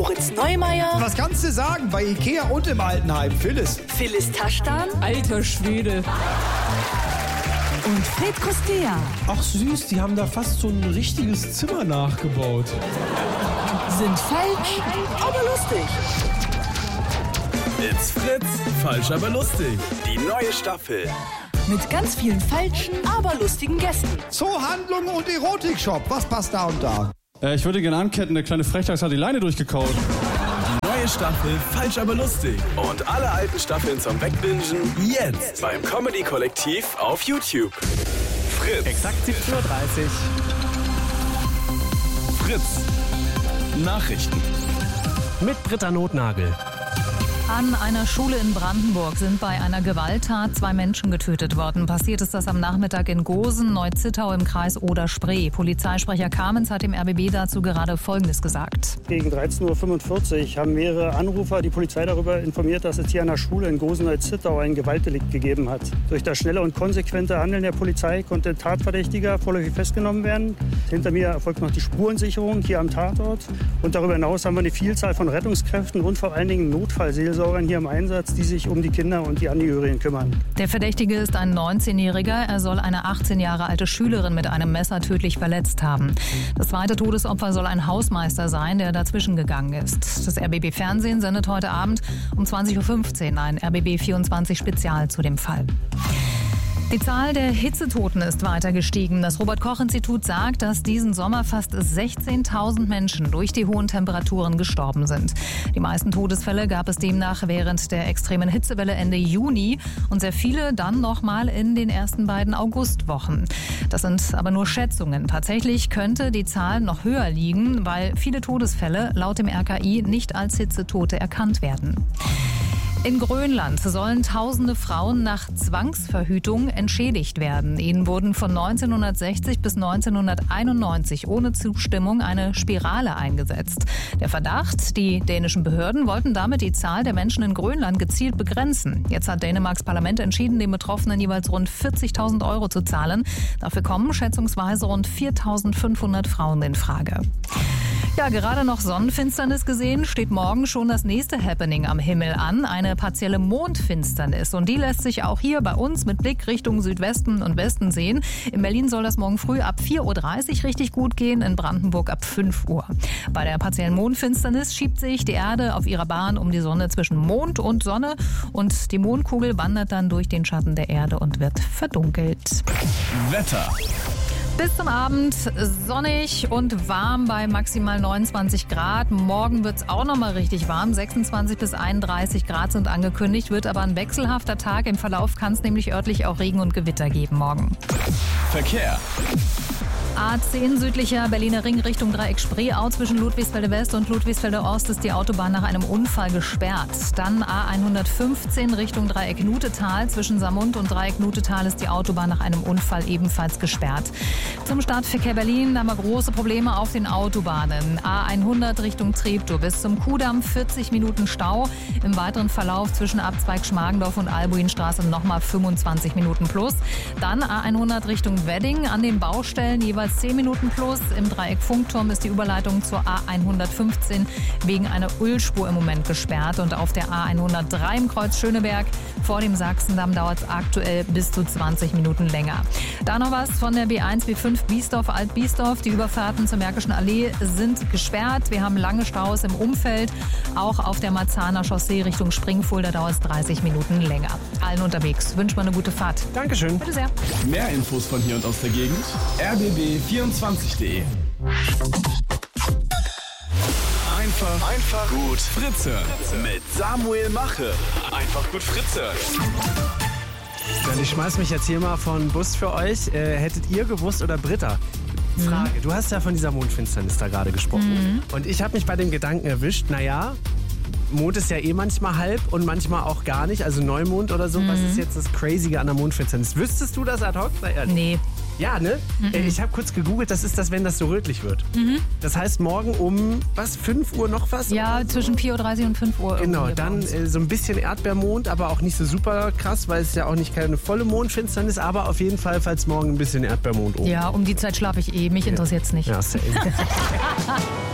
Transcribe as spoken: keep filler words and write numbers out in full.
Moritz Neumeier. Was kannst du sagen bei Ikea und im Altenheim? Phyllis. Phyllis Taschdan. Alter Schwede. Und Fred Kostea. Ach süß, die haben da fast so ein richtiges Zimmer nachgebaut. Sind falsch, aber lustig. It's Fritz, falsch, aber lustig. Die neue Staffel. Mit ganz vielen falschen, aber lustigen Gästen. Zoohandlung und Erotikshop. Was passt da und da? Äh, ich würde gerne anketten, der kleine Frechdachs hat die Leine durchgekaut. Die neue Staffel, falsch, aber lustig. Und alle alten Staffeln zum Wegbingen jetzt beim Comedy-Kollektiv auf YouTube. Fritz. Exakt siebzehn Uhr dreißig. Fritz. Nachrichten. Mit Britta Notnagel. An einer Schule in Brandenburg sind bei einer Gewalttat zwei Menschen getötet worden. Passiert ist das am Nachmittag in Gosen, Neu-Zittau im Kreis Oder-Spree. Polizeisprecher Kamens hat dem R B B dazu gerade Folgendes gesagt. Gegen dreizehn Uhr fünfundvierzig haben mehrere Anrufer die Polizei darüber informiert, dass es hier an der Schule in Gosen-Neu-Zittau ein Gewaltdelikt gegeben hat. Durch das schnelle und konsequente Handeln der Polizei konnte ein Tatverdächtiger vorläufig festgenommen werden. Hinter mir erfolgt noch die Spurensicherung hier am Tatort. Und darüber hinaus haben wir eine Vielzahl von Rettungskräften und vor allen Dingen Notfallseelsorgern hier im Einsatz, die sich um die Kinder und die Angehörigen kümmern. Der Verdächtige ist ein neunzehnjähriger. Er soll eine achtzehn Jahre alte Schülerin mit einem Messer tödlich verletzt haben. Das zweite Todesopfer soll ein Hausmeister sein, der dazwischen gegangen ist. Das R B B Fernsehen sendet heute Abend um zwanzig Uhr fünfzehn ein R B B vierundzwanzig Spezial zu dem Fall. Die Zahl der Hitzetoten ist weiter gestiegen. Das Robert-Koch-Institut sagt, dass diesen Sommer fast sechzehntausend Menschen durch die hohen Temperaturen gestorben sind. Die meisten Todesfälle gab es demnach während der extremen Hitzewelle Ende Juni und sehr viele dann noch mal in den ersten beiden Augustwochen. Das sind aber nur Schätzungen. Tatsächlich könnte die Zahl noch höher liegen, weil viele Todesfälle laut dem R K I nicht als Hitzetote erkannt werden. In Grönland sollen tausende Frauen nach Zwangsverhütung entschädigt werden. Ihnen wurden von neunzehnhundertsechzig bis neunzehnhunderteinundneunzig ohne Zustimmung eine Spirale eingesetzt. Der Verdacht, die dänischen Behörden wollten damit die Zahl der Menschen in Grönland gezielt begrenzen. Jetzt hat Dänemarks Parlament entschieden, den Betroffenen jeweils rund vierzigtausend Euro zu zahlen. Dafür kommen schätzungsweise rund viertausendfünfhundert Frauen in Frage. Ja, gerade noch Sonnenfinsternis gesehen, steht morgen schon das nächste Happening am Himmel an, eine partielle Mondfinsternis. Und die lässt sich auch hier bei uns mit Blick Richtung Südwesten und Westen sehen. In Berlin soll das morgen früh ab vier Uhr dreißig richtig gut gehen, in Brandenburg ab fünf Uhr. Bei der partiellen Mondfinsternis schiebt sich die Erde auf ihrer Bahn um die Sonne zwischen Mond und Sonne und die Mondkugel wandert dann durch den Schatten der Erde und wird verdunkelt. Wetter. Bis zum Abend sonnig und warm bei maximal neunundzwanzig Grad. Morgen wird es auch noch mal richtig warm. sechsundzwanzig bis einunddreißig Grad sind angekündigt, wird aber ein wechselhafter Tag. Im Verlauf kann es nämlich örtlich auch Regen und Gewitter geben morgen. Verkehr. A zehn südlicher Berliner Ring Richtung Dreieck Spreeau. Zwischen Ludwigsfelde West und Ludwigsfelde Ost ist die Autobahn nach einem Unfall gesperrt. Dann A hundertfünfzehn Richtung Dreieck Nutetal. Zwischen Samund und Dreieck Nutetal ist die Autobahn nach einem Unfall ebenfalls gesperrt. Zum Stadtverkehr Berlin, da haben wir große Probleme auf den Autobahnen. A hundert Richtung Treptow bis zum Kudamm vierzig Minuten Stau. Im weiteren Verlauf zwischen Abzweig Schmargendorf und Albuinstraße nochmal fünfundzwanzig Minuten plus. Dann A hundert Richtung Wedding an den Baustellen jeweils zehn Minuten plus. Im Dreieck Funkturm ist die Überleitung zur A hundertfünfzehn wegen einer Ölspur im Moment gesperrt. Und auf der A hundertdrei im Kreuz Schöneberg vor dem Sachsendamm dauert es aktuell bis zu zwanzig Minuten länger. Da noch was von der B eins B fünf Biesdorf Alt-Biesdorf. Die Überfahrten zur Märkischen Allee sind gesperrt. Wir haben lange Staus im Umfeld. Auch auf der Marzahner Chaussee Richtung Springfulda dauert es dreißig Minuten länger. Allen unterwegs wünscht man eine gute Fahrt. Dankeschön. Bitte sehr. Mehr Infos von hier und aus der Gegend. R B B vierundzwanzig punkt de. Einfach, einfach gut Fritz hören. Mit Samuel Mache. Einfach gut Fritz hören. Und ich schmeiß mich jetzt hier mal von Bus für euch. Äh, hättet ihr gewusst oder Britta? Frage, mhm. Du hast ja von dieser Mondfinsternis da gerade gesprochen. Mhm. Und ich habe mich bei dem Gedanken erwischt, naja, Mond ist ja eh manchmal halb und manchmal auch gar nicht, also Neumond oder so. Mhm. Was ist jetzt das Crazige an der Mondfinsternis? Wüsstest du das ad hoc? Nee. Ja, ne? Mhm. Ich habe kurz gegoogelt, das ist das, wenn das so rötlich wird. Mhm. Das heißt, morgen um, was, fünf Uhr noch was? Ja, so? Zwischen vier Uhr dreißig und fünf Uhr. Genau, dann äh, so ein bisschen Erdbeermond, aber auch nicht so super krass, weil es ja auch nicht keine volle Mondfinsternis, aber auf jeden Fall, falls morgen ein bisschen Erdbeermond oben. Ja, um die Zeit schlafe ich eh, mich ja. interessiert es nicht. Ja, same.